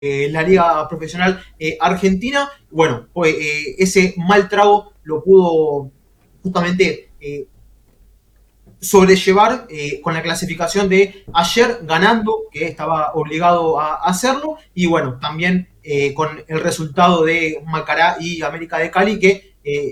la Liga Profesional Argentina. Bueno, pues, ese mal trago lo pudo justamente sobrellevar con la clasificación de ayer ganando, que estaba obligado a hacerlo, y bueno, también con el resultado de Macará y América de Cali, que